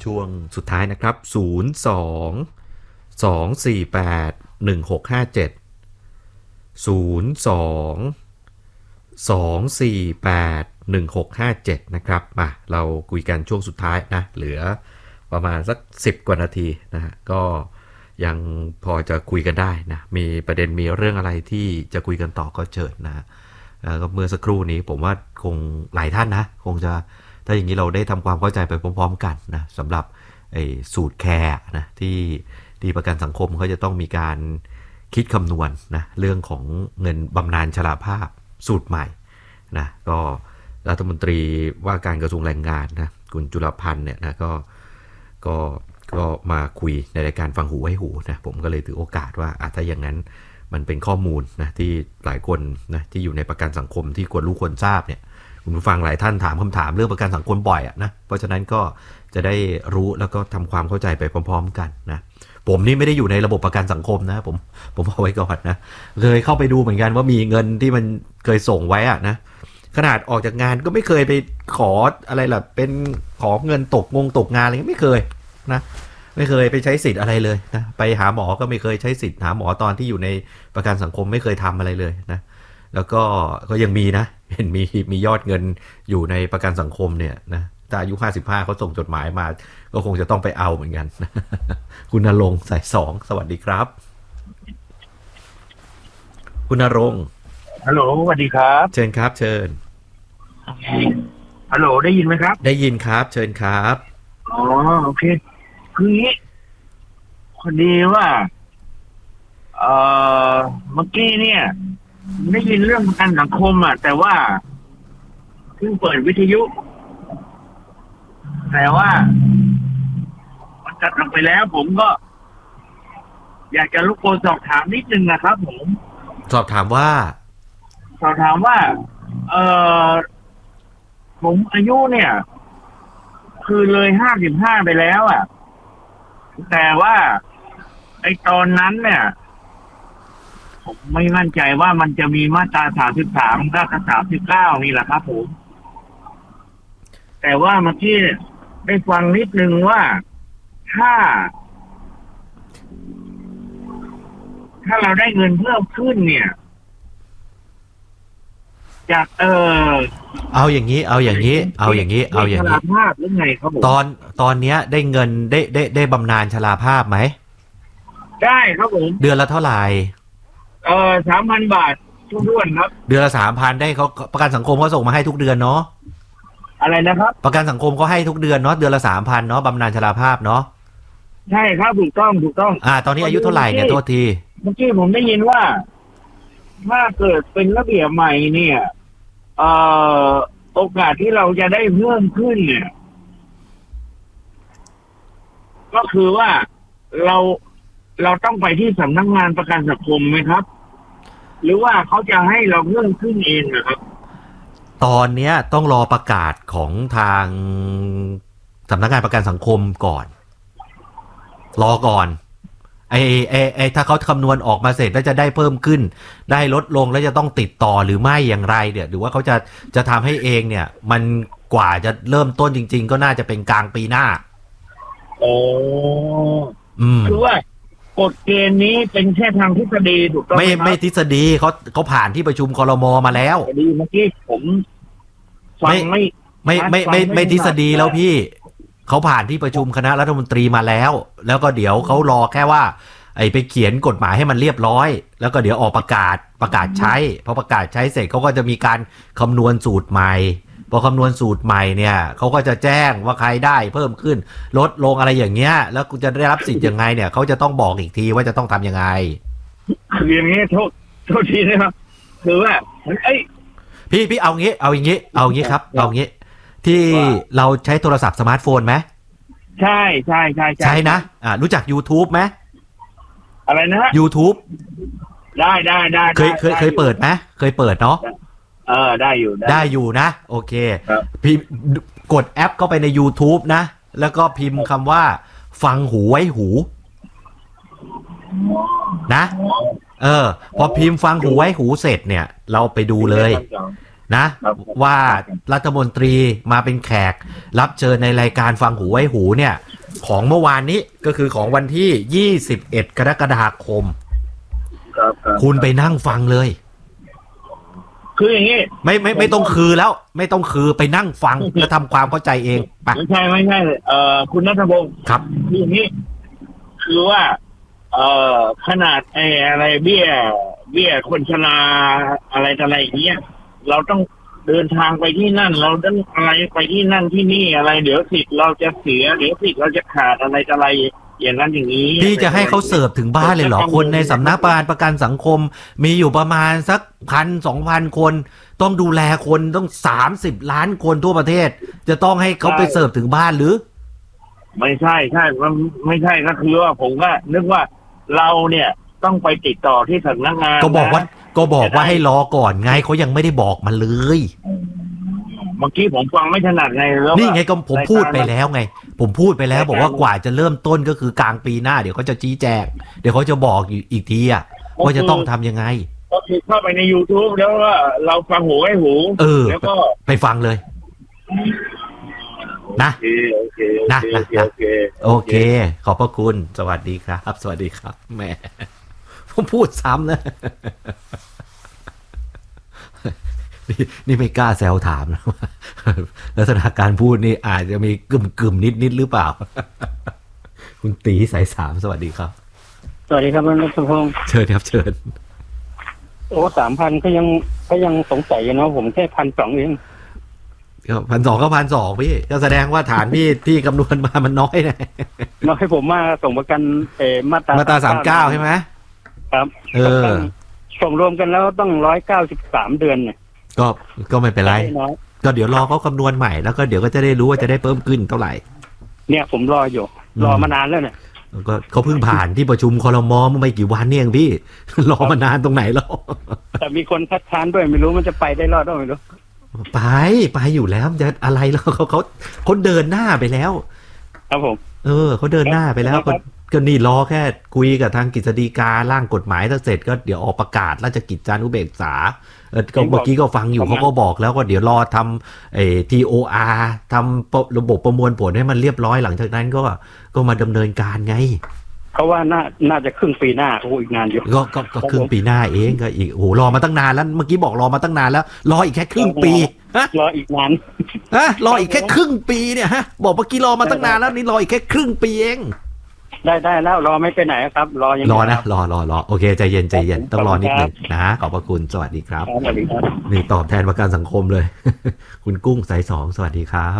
ช่วงสุดท้ายนะครับ02 248 1657 02 248 1657นะครับมาเราคุยกันช่วงสุดท้ายนะเหลือประมาณสัก10กว่านาทีนะฮะก็ยังพอจะคุยกันได้นะมีประเด็นมีเรื่องอะไรที่จะคุยกันต่อก็เชิญนะก็เมื่อสักครู่นี้ผมว่าคงหลายท่านนะคงจะถ้าอย่างนี้เราได้ทำความเข้าใจไปพร้อมๆกันนะสำหรับสูตรแคร์นะที่ประกันสังคมเขาจะต้องมีการคิดคำนวณนะเรื่องของเงินบำนาญชราภาพสูตรใหม่นะก็รัฐมนตรีว่าการกระทรวงแรงงานนะคุณจุลพันธ์เนี่ยนะก็มาคุยในรายการฟังหูไว้หูนะผมก็เลยถือโอกาสว่าถ้าอย่างนั้นมันเป็นข้อมูลนะที่หลายคนนะที่อยู่ในประกันสังคมที่ควรรู้ควรทราบเนี่ยคุณผู้ฟังหลายท่านถามคำถามเรื่องประกันสังคมบ่อยนะเพราะฉะนั้นก็จะได้รู้แล้วก็ทำความเข้าใจไปพร้อมๆกันนะผมนี่ไม่ได้อยู่ในระบบประกันสังคมนะผมเอาไว้ก่อนนะเคยเข้าไปดูเหมือนกันว่ามีเงินที่มันเคยส่งไว้นะขนาดออกจากงานก็ไม่เคยไปขออะไรล่ะเป็นขอเงินตกงานอะไรไม่เคยนะไม่เคยไปใช้สิทธิ์อะไรเลยนะไปหาหมอก็ไม่เคยใช้สิทธิ์หาหมอตอนที่อยู่ในประกันสังคมไม่เคยทำอะไรเลยนะแล้วก็ยังมีนะเห็นมียอดเงินอยู่ในประกันสังคมเนี่ยนะถ้าอายุ55เขาส่งจดหมายมาก็คงจะต้องไปเอาเหมือนกันคุณณรงค์สาย2สวัสดีครับคุณณรงค์ฮัลโหลสวัสดีครับเชิญครับเชิญฮัลโหลได้ยินไหมครับได้ยินครับเชิญครับอ๋อโอเคคืองี้พอดีว่าเมื่อกี้เนี่ยได้ยินเรื่องประกันสังคมแต่ว่าเพิ่งเปิดวิทยุแต่ว่ามันตัดออกไปแล้วผมก็อยากจะรบกวนสอบถามนิดนึงนะครับผมสอบถามว่าผมอายุเนี่ยคือเลย55ไปแล้วแต่ว่าไอ้ตอนนั้นเนี่ยผมไม่มั่นใจว่ามันจะมีมาตรา33กับ39นี่แหละครับผมแต่ว่าเมื่อกี้ได้ฟังนิดนึงว่าถ้าเราได้เงินเพิ่มขึ้นเนี่ยจากเอาอย่างนี้ภาพหรือไงครับผมตอนเนี้ยได้เงินได้บำนาญชราภาพไหมได้ครับผมเดือนละเท่าไหร่ 3,000 บาททุกเดือนครับเดือนละ 3,000 ได้เขาประกันสังคมเขาส่งมาให้ทุกเดือนเนาะอะไรนะครับประกันสังคมเขาให้ทุกเดือนเนาะเดือนละ 3,000 เนาะบำนาญชราภาพเนาะใช่ครับถูกต้องตอนนี้อายุเท่าไหร่เนี่ยโทษทีเมื่อกี้ผมได้ยินว่าถ้าเกิดเป็นระเบียบใหม่เนี่ยโอกาสที่เราจะได้เพิ่มขึ้นเนี่ยก็คือว่าเราต้องไปที่สำนักงานประกันสังคมไหมครับหรือว่าเขาจะให้เราเพิ่มขึ้นเองนะครับตอนนี้ต้องรอประกาศของทางสำนักงานประกันสังคมก่อนรอก่อนถ้าเขาคำนวณออกมาเสร็จแล้วจะได้เพิ่มขึ้นได้ลดลงแล้วจะต้องติดต่อหรือไม่อย่างไรเนี่ยหรือว่าเขาจะทำให้เองเนี่ยมันกว่าจะเริ่มต้นจริงๆก็น่าจะเป็นกลางปีหน้าคือว่ากฎเกณฑ์นี้เป็นแค่ทางทฤษฎีถูกต้องไหมไม่ทฤษฎีเขาผ่านที่ประชุมครม.มาแล้วเมื่อกี้ผมฟังไม่ทฤษฎีแล้วพี่เขาผ่านที่ประชุมคณะรัฐมนตรีมาแล้วก็เดี๋ยวเขารอแค่ว่าไปเขียนกฎหมายให้มันเรียบร้อยแล้วก็เดี๋ยวออกประกาศใช้พอประกาศใช้เสร็จเขาก็จะมีการคำนวณสูตรใหม่พอคำนวณสูตรใหม่เนี่ยเขาก็จะแจ้งว่าใครได้เพิ่มขึ้นลดลงอะไรอย่างเงี้ยแล้วคุณจะได้รับสิทธิ์ยังไงเนี่ยเขาจะต้องบอกอีกทีว่าจะต้องทำยังไงคืออย่างงี้โทษทีนะครับคือว่าพี่เอางี้ครับเอางี้ที่เราใช้โทรศัพท์สมาร์ทโฟนไหมใช่ใช่นะรู้จัก YouTube ไหมอะไรนะฮะ YouTube ได้เคยเปิดไหมเคยเปิดเนาะได้อยู่นะโอเคพี่กดแอปเข้าไปใน YouTube นะแล้วก็พิมพ์คำว่าฟังหูไว้หูนะพอพิมพ์ฟังหูไว้หูเสร็จเนี่ยเราไปดูเลยนะว่ารัฐมนตรีมาเป็นแขกรับเชิญในรายการฟังหูไว้หูเนี่ยของเมื่อวานนี้ก็คือของวันที่21กรกฎาคมคุณไปนั่งฟังเลยคืออย่างนี้ไม่ต้องคือแล้วไม่ต้องคือไปนั่งฟังแล้วทำความเข้าใจเองไม่ใช่คุณณัฐพงศ์ครับคืออย่างนี้คือว่าขนาดอะไรเบี้ยคนชราอะไรอย่างเงี้ยเราต้องเดินทางไปที่นั่นเราต้องอะไรไปที่นั่นที่นี่อะไรเดี๋ยวสิทธิ์เราจะเสียเดี๋ยวสิทธิ์เราจะขาดอะไรอย่างนั้นอย่างนี้ที่จะให้เขาเสิร์ฟถึงบ้านเลยเหรอคนในสำนักประกันสังคมมีอยู่ประมาณสัก1,000-2,000 คนต้องดูแลคนต้อง30 ล้านคนทั่วประเทศจะต้องให้เขาไปเสิร์ฟถึงบ้านหรือไม่ใช่มันไม่ใช่ก็คือว่าผมก็นึกว่าเราเนี่ยต้องไปติดต่อที่สำนักงานก็บอกว่าให้รอก่อนไงเขายังไม่ได้บอกมาเลยเมื่อกี้ผมฟังไม่ถนัดไงแล้วนี่ไงก็ผมพูดไปแล้วไงผมพูดไปแล้วบอกว่ากว่าจะเริ่มต้นก็คือกลางปีหน้าเดี๋ยวเขาจะชี้แจงเดี๋ยวเขาจะบอกอีกทีอ่ะว่าจะต้องทำยังไงก็คือเข้าไปใน YouTube แล้วว่าเราฟังหูไว้หูแล้วก็ไปฟังเลยนะนะโอเคขอบพระคุณสวัสดีครับสวัสดีครับแหมผมพูดซ้ำนะนี่ไม่กล้าแซวถามนะว่าลักษณะการพูดนี่อาจจะมีกึ่มนิดหรือเปล่าคุณตีสาย3สวัสดีครับสวัสดีครับคุณรัชพงศ์เชิญครับเชิญโอ้ 3,000 ก็ยังสงสัยอยู่เนาะผมแค่ 1,200 เองก็1,200ก็1,200พี่ก็แสดงว่าฐานพี่คำนวณมามันน้อยนะน้อยผมมาส่งประกันมาตรา39ใช่ไหมครับส่งรวมกันแล้วต้อง193 เดือนเนี่ยก็ไม่เป็นไรก็เดี๋ยวรอเขาคำนวณใหม่แล้วก็เดี๋ยวก็จะได้รู้ว่าจะได้เพิ่มขึ้นเท่าไหร่เนี่ยผมรออยู่รอมานานแล้วเนี่ยก็เขาเพิ่งผ่านที่ประชุมครม.เมื่อไม่กี่วันเนี่ยเองพี่รอมานานตรงไหนแล้วแต่มีคนคัดค้านด้วยไม่รู้มันจะไปได้รอดหรือไม่รู้ไปอยู่แล้วจะอะไรแล้วเขาเดินหน้าไปแล้วครับผมเขาเดินหน้าไปแล้วก็นี่รอแค่คุยกับทางกฤษฎีการ่างกฎหมายถ้าเสร็จก็เดี๋ยวออกประกาศราชกิจจานุเบกษาก็เมื่อกี้ก็ฟังอยู่เขาก็บอกแล้วก็เดี๋ยวรอทำTOR ทำระบบประมวลผลให้มันเรียบร้อยหลังจากนั้นก็มาดำเนินการไงเขาว่าน่าจะครึ่งปีหน้าอีกนานอยู่ก็ครึ่งปีหน้าเองก็อีกโอ้โหรอมาตั้งนานแล้วเมื่อกี้บอกรอมาตั้งนานแล้วรออีกแค่ครึ่งปีรออีกนานรออีกแค่ครึ่งปีเนี่ยฮะบอกเมื่อกี้รอมาตั้งนานแล้วนี่รออีกแค่ครึ่งปีเองได้แล้วรอไม่ไปไหนครับรอยังรอนะรอโอเคใจเย็นต้องรอนิดหนึ่งนะขอบพระคุณสวัสดีครับสวัสดีครับนี่ตอบแทนประกันสังคมเลยคุณกุ้งสาย2สวัสดีครับ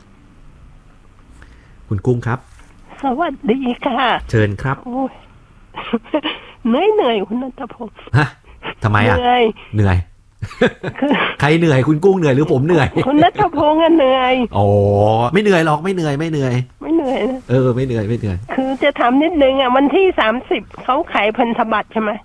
คุณกุ้งครับสวัสดีค่ะเชิญครับเหนื่อยคุณณัฐพงศ์ฮะทำไมอ่ะเหนื่อยใครเหนื่อยคุณกุ้งเหนื่อยหรือผมเหนื่อยคุณณัฐพงศ์เหนื่อยอ๋อไม่เหนื่อยหรอกไม่เหนื่อยไม่เหนื่อยนะไม่เหนื่อยคือจะถามนิดนึงอ่ะวันที่30เขาขายพันธบัตรใช่ไหม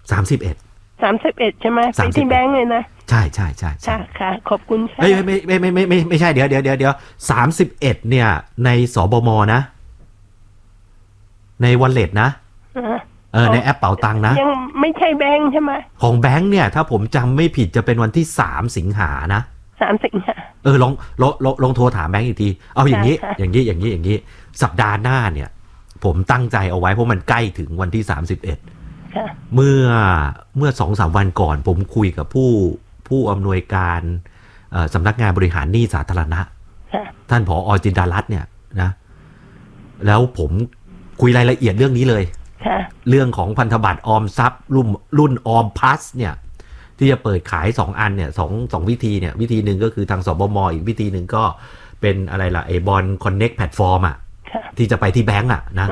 31ใช่ไหมไปที่แบงก์เลยนะใช่ค่ะขอบคุณค่ะไม่ใช่เดี๋ยว31เนี่ยในสบมนะในวอลเล็ตนะในแอปเป๋าตังค์นะยังไม่ใช่แบงค์ใช่ไหมของแบงค์เนี่ยถ้าผมจำไม่ผิดจะเป็นวันที่3 สิงหานะ 3 สิงหาลองโทรถามแบงค์อีกทีเอาอย่างนี้สัปดาห์หน้าเนี่ยผมตั้งใจเอาไว้เพราะมันใกล้ถึงวันที่31เมื่อ 2-3 วันก่อนผมคุยกับผู้อำนวยการสำนักงานบริหารหนี้สาธารณะท่านผอ.จินดารัตน์เนี่ยนะแล้วผมคุยรายละเอียดเรื่องนี้เลยเรื่องของพันธบัตรออมทรัพย์รุ่นออมพลัสเนี่ยที่จะเปิดขาย2อันเนี่ยสองวิธีเนี่ยวิธีหนึ่งก็คือทางสบม.อีกวิธีหนึ่งก็เป็นอะไรล่ะไอ้บอนคอนเน็กแพลตฟอร์มอ่ะที่จะไปที่แบงก์อ่ะนะ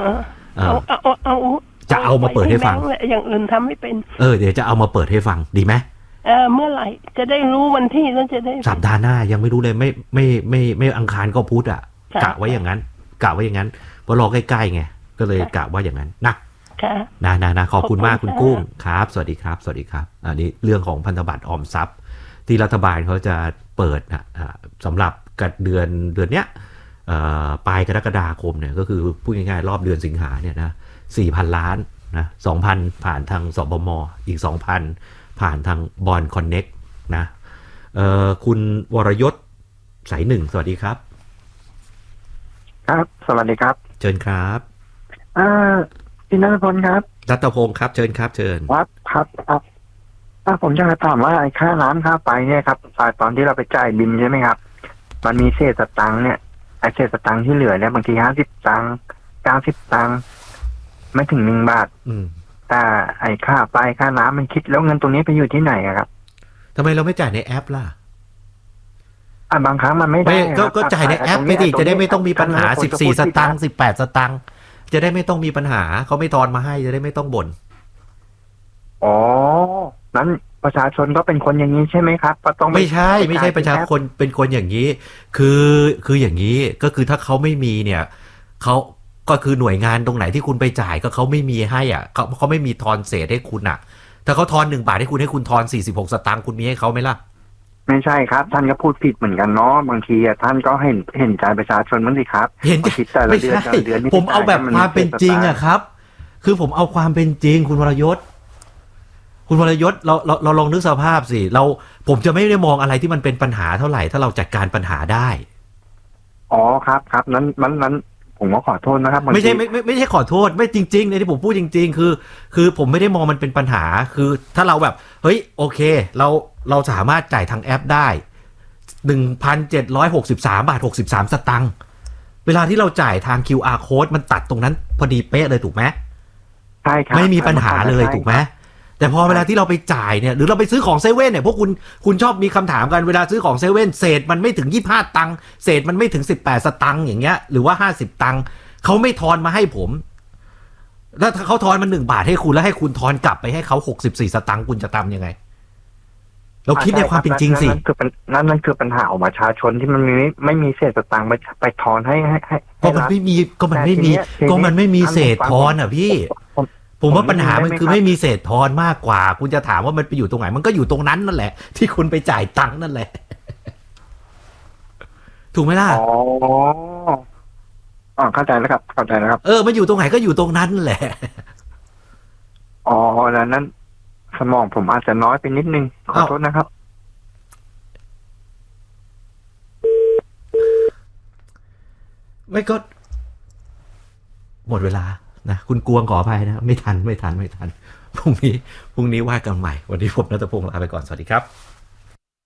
จะเอามาเปิดให้ฟังอย่างอื่นทำไม่เป็นเดี๋ยวจะเอามาเปิดให้ฟังดีไหมเมื่อไหร่จะได้รู้วันที่แล้วจะได้สัปดาห์หน้ายังไม่รู้เลยไม่อังคารก็พุธอ่ะกะไว้อย่างนั้นเพราะรอใกล้ๆไงก็เลยกะว่าอย่างนั้นนะขอบคุณมากคุณกุ้งครับสวัสดีครับอันนี้เรื่องของพันธบัตรออมทรัพย์ที่รัฐบาลเขาจะเปิดสำหรับเดือนเนี้ยปลายกรกฎาคมเนี่ยก็คือพูดง่ายๆรอบเดือนสิงหาเนี่ยนะ 4,000 ล้านนะ 2,000 ผ่านทางสบม.อีก 2,000 ผ่านทางบอนคอนเน็กนะคุณวรยศสายหนึ่งสวัสดีครับครับสวัสดีครับเชิญครับพี่ณัฐพลครับรัตพงศ์ครับเชิญครับเชิญครับผมอยากจะถามว่าไอ้ค่าน้ำค่าไฟเนี่ยครับตอนที่เราไปจ่ายบิลใช่ไหมครับมันมีเศษสตังค์เนี่ยไอ้เศษสตังค์ที่เหลือเนี่ยบางที50 ตังค์90 ตังค์ไม่ถึง1 บาทแต่ไอ้ค่าไฟค่าน้ำมันคิดแล้วเงินตรงนี้ไปอยู่ที่ไหนครับทำไมเราไม่จ่ายในแอปล่ะบางครั้งมันไม่ได้ก็จ่ายในแอปไปดิจะได้ไม่ต้องมีปัญหา14 สตางค์18 สตางค์จะได้ไม่ต้องมีปัญหาเขาไม่ทอนมาให้จะได้ไม่ต้องบ่นอ๋อนั้นประชาชนก็เป็นคนอย่างนี้ใช่ไหมครับก็ต้องไม่ใช่ประชาชนเป็นคนอย่างนี้คืออย่างนี้ก็คือถ้าเขาไม่มีเนี่ยเขาก็คือหน่วยงานตรงไหนที่คุณไปจ่ายก็เขาไม่มีให้อ่ะเขาไม่มีทอนเศษให้คุณอ่ะถ้าเขาทอน1 บาทให้คุณทอน46 สตางค์คุณมีให้เขาไหมล่ะไม่ใช่ครับท่านก็พูดผิดเหมือนกันเนาะบางทีท่านก็เห็นใจประชาชนบ้างสิครับเห็นใจไม่ใช่ผมเอาแบบความเป็นจริงอะครับคือผมเอาความเป็นจริงคุณวรยศเราลองนึกสภาพสิผมจะไม่ได้มองอะไรที่มันเป็นปัญหาเท่าไหร่ถ้าเราจัดการปัญหาได้อ๋อครับนั้นผมก็ขอโทษนะครับไม่ใช่ขอโทษไม่จริงๆในที่ผมพูดจริงๆคือผมไม่ได้มองมันเป็นปัญหาคือถ้าเราแบบเฮ้ยโอเคเราสามารถจ่ายทางแอปได้ 1,763 บาท 63 สตางค์เวลาที่เราจ่ายทาง QR code มันตัดตรงนั้นพอดีเป๊ะเลยถูกไหมใช่ครับไม่มีปัญหาเลยถูกไหมแต่พอเวลาที่เราไปจ่ายเนี่ยหรือเราไปซื้อของเซเว่นเนี่ยพวกคุณชอบมีคำถามกันเวลาซื้อของเซเว่นเศษมันไม่ถึง25 ตังค์เศษมันไม่ถึง18 สตังค์อย่างเงี้ยหรือว่า50 ตังค์เขาไม่ทอนมาให้ผมแล้วถ้าเขาทอนมา1 บาทให้คุณแล้วให้คุณทอนกลับไปให้เขา64 สตังค์คุณจะทำยังไงเราคิดในความเป็นจริงสินั่นคือปัญหาของประชาชนที่มันไม่มีเศษสตังค์ไปทอนให้ก็มันไม่มีเศษทอนอ่ะพี่ผมว่าปัญหามันคือไม่มีเศษทอนมากกว่าคุณจะถามว่ามันไปอยู่ตรงไหนมันก็อยู่ตรงนั้นนั่นแหละที่คุณไปจ่ายตังค์นั่นแหละถูกไหมล่ะเข้าใจแล้วครับมันอยู่ตรงไหนก็อยู่ตรงนั้นแหละแล้วนั้นสมองผมอาจจะน้อยไปนิดนึงขอโทษนะครับไม่ก็หมดเวลานะคุณกวงขออภัยนะไม่ทันพรุ่งนี้ว่ากันใหม่วันนี้ผมณัฐพงศ์ลาไปก่อนสวัสดีครับ